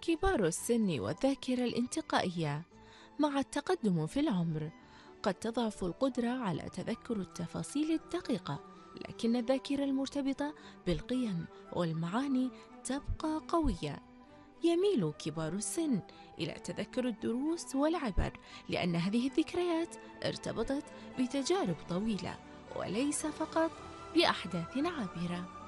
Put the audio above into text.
كبار السن والذاكرة الانتقائية مع التقدم في العمر قد تضعف القدرة على تذكر التفاصيل الدقيقة، لكن الذاكرة المرتبطة بالقيم والمعاني تبقى قوية. يميل كبار السن إلى تذكر الدروس والعبر لأن هذه الذكريات ارتبطت بتجارب طويلة وليس فقط بأحداث عابرة.